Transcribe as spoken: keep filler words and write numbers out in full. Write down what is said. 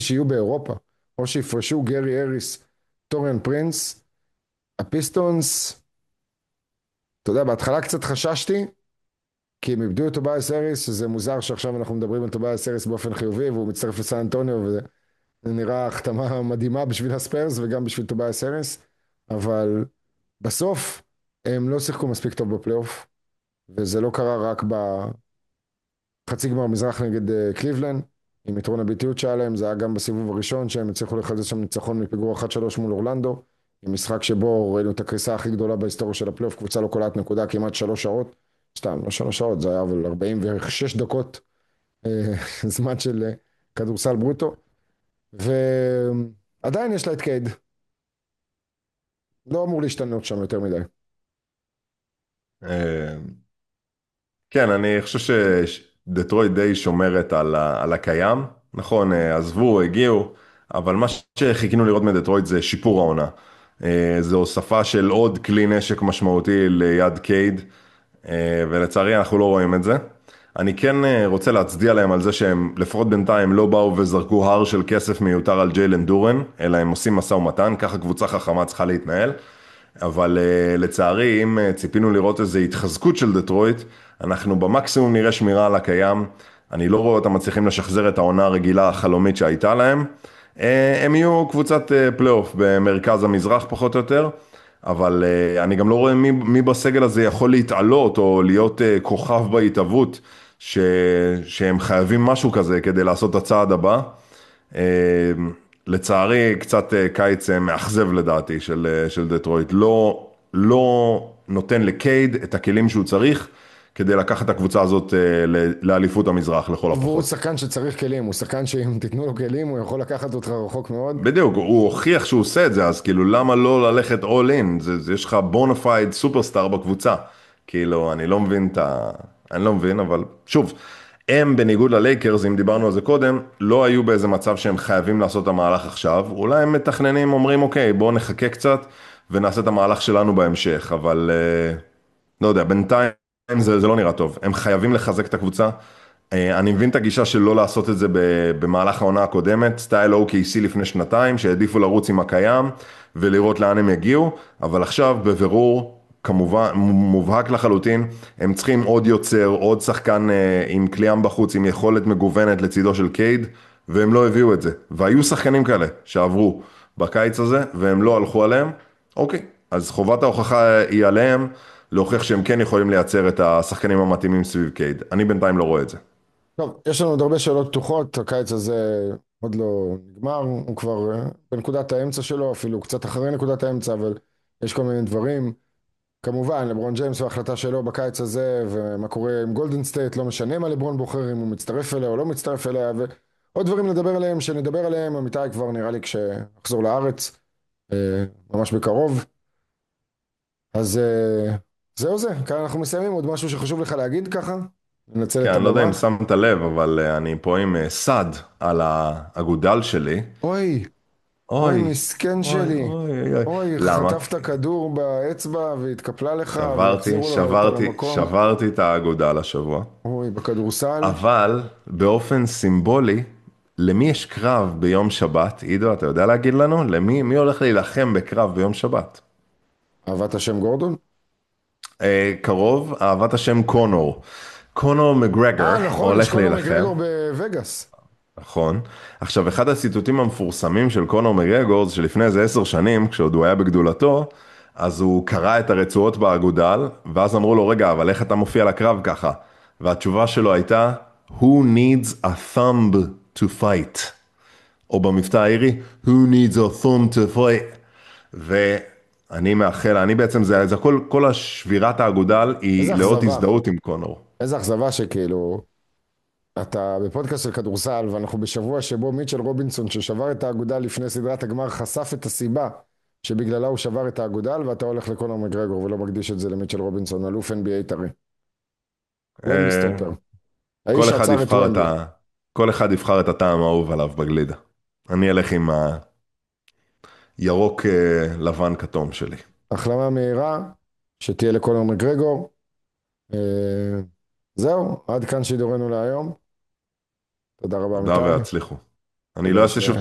שיהיו באירופה, או שיפרשו גרי אריס, טוריאן פרינס. הפיסטונס, אתה יודע, בהתחלה קצת חששתי, כי הם איבדו את טובייס אריס, שזה מוזר שעכשיו אנחנו מדברים על טובייס אריס באופן חיובי, והוא מצטרף לסן אנטוניו, וזה נראה החתמה מדהימה בשביל הספיירס וגם בשביל טובייס אריס, אבל בסוף הם לא שיחקו מספיק טוב בפלייאוף, וזה לא קרה רק בחצי גמר מזרח נגד אה, קליבלנד, עם יתרון הביטיות שהיה להם, זה היה גם בסיבוב הראשון שהם הצליחו לחזות שם ניצחון מפיגור אחת שלוש מול אורלנדו, עם משחק שבו ראינו את הקריסה הכי גדולה בהיסטוריה של הפלייאוף, קבוצה לא קולעת נקודה כמעט שלוש שעות, סתם, לא שלוש שעות, זה היה אבל ארבעים ושש דקות אה, זמן של אה, כדורסל ברוטו, ועדיין יש לה את קייד, לא אמור להשתנות שם יותר מדי. אה, כן, אני חושב שדטרויט די שומרת על, ה- על הקיים. נכון, אה, עזבו, הגיעו, אבל מה שחיכינו לראות מדטרויט זה שיפור העונה. אה, זה הוספה של עוד כלי נשק משמעותי ליד קייד, אה, ולצערי אנחנו לא רואים את זה. אני כן אה, רוצה להצדיע להם על זה שהם לפחות בינתיים לא באו וזרקו הר של כסף מיותר על ג'יילן דורן, אלא הם עושים משא ומתן, ככה קבוצה חכמה צריכה להתנהל. אבל uh, לצערי, אם uh, ציפינו לראות איזו התחזקות של דטרויט, אנחנו במקסימום נראה שמירה על הקיים. אני לא רואה אותם מצליחים לשחזר את העונה הרגילה החלומית שהייתה להם. Uh, הם יהיו קבוצת uh, פלייאוף במרכז המזרח פחות או יותר, אבל uh, אני גם לא רואה מי, מי בסגל הזה יכול להתעלות או להיות uh, כוכב בהתהוות, ש, שהם חייבים משהו כזה כדי לעשות את הצעד הבא. אה, לצערי, קצת אה, קיץ אה, מאכזב לדעתי של, אה, של דטרויט. לא, לא נותן לקייד את הכלים שהוא צריך כדי לקחת את הקבוצה הזאת אה, ל- לאליפות המזרח לכל והוא הפחות. שחקן שצריך כלים, הוא שחקן שאם תיתנו לו כלים הוא יכול לקחת אותך רחוק מאוד. בדיוק, הוא הוכיח שהוא עושה את זה, אז כאילו למה לא ללכת all in? זה, זה, יש לך בונאפייד סופרסטאר בקבוצה. כאילו, אני לא מבין את ה... אני לא מבין, אבל שוב, הם בניגוד ללייקרס, אם דיברנו על זה קודם, לא היו באיזה מצב שהם חייבים לעשות את המהלך עכשיו. אולי הם מתכננים, אומרים, אוקיי, בואו נחכה קצת ונעשה את המהלך שלנו בהמשך, אבל אה, לא יודע, בינתיים זה, זה לא נראה טוב. הם חייבים לחזק את הקבוצה. אה, אני מבין את הגישה של לא לעשות את זה ב- במהלך העונה הקודמת, סטייל או קיי סי לפני שנתיים, שהעדיפו לרוץ עם הקיים ולראות לאן הם יגיעו, אבל עכשיו בבירור, כמובן, מובהק לחלוטין, הם צריכים עוד יוצר, עוד שחקן אה, עם קליעם בחוץ, עם יכולת מגוונת לצידו של קייד, והם לא הביאו את זה. והיו שחקנים כאלה שעברו בקיץ הזה, והם לא הלכו עליהם. אוקיי, אז חובת ההוכחה היא עליהם, להוכיח שהם כן יכולים לייצר את השחקנים המתאימים סביב קייד. אני בינתיים לא רואה את זה. טוב, יש לנו עוד הרבה שאלות פתוחות, הקיץ הזה עוד לא נגמר, הוא כבר אה, בנקודת האמצע שלו, אפילו קצת אחרי נקודת האמצע, אבל יש כל מיני דברים. כמובן, לברון ג'יימס וההחלטה שלו בקיץ הזה, ומה קורה עם גולדן סטייט, לא משנה מה לברון בוחר, אם הוא מצטרף אליה או לא מצטרף אליה, ועוד דברים לדבר עליהם, שנדבר עליהם, אמיתי כבר נראה לי כשנחזור לארץ, אה, ממש בקרוב. אז אה, זהו זה, כאן אנחנו מסיימים, עוד משהו שחשוב לך להגיד ככה? ננצל כן, את אני לא יודע הבמה. אם שמת לב, אבל אה, אני פה עם אה, סד על האגודל שלי. אוי, אוי, אוי, מסכן אוי, שלי. אוי, אוי. אוי, למה? חטפת כדור באצבע והתקפלה לך שברתי, והחזירו לו אותו שברתי, למקום. שברתי את האגודל השבוע. אוי, בכדורסל. אבל באופן סימבולי, למי יש קרב ביום שבת? עידו, אתה יודע להגיד לנו? למי, מי הולך להילחם בקרב ביום שבת? אהבת השם גורדון? אה, קרוב, אהבת השם קונור. קונור מגרגור אה, נכון, יש הולך קונר להילחם. מקגרגור בווגאס. נכון. עכשיו, אחד הציטוטים המפורסמים של קונור מגרגור זה שלפני איזה עשר שנים, כשעוד הוא היה בגדולתו, אז הוא קרא את הרצועות באגודל, ואז אמרו לו, רגע, אבל איך אתה מופיע לקרב ככה? והתשובה שלו הייתה, Who needs a thumb to fight? או במבטא האירי, Who needs a thumb to fight? ואני מאחל, אני בעצם, זה, זה כל, כל השבירת האגודל איזה היא לאות אכזבה. הזדהות עם קונור. איזה אכזבה שכאילו, אתה בפודקאסט של כדורסל, ואנחנו בשבוע שבו מיטשל רובינסון, ששבר את האגודל לפני סדרת הגמר, חשף את הסיבה שבגללה הוא שבר את האגודל, ואתה הולך לקונר מקגרגור ולא מקדיש את זה למיטשל רובינסון, אלוף אן בי איי טרי. לונג אה, סטופר. האיש כל אחד שעצר את יבחר את ומבלי. ה... כל אחד יבחר את הטעם האהוב עליו בגלידה. אני אלך עם הירוק אה, לבן כתום שלי. החלמה מהירה, שתהיה לקונר מקגרגור. אה, זהו, עד כאן שידורנו להיום. תודה רבה, תודה אמיתי. והצליחו. אני לא אעשה שוב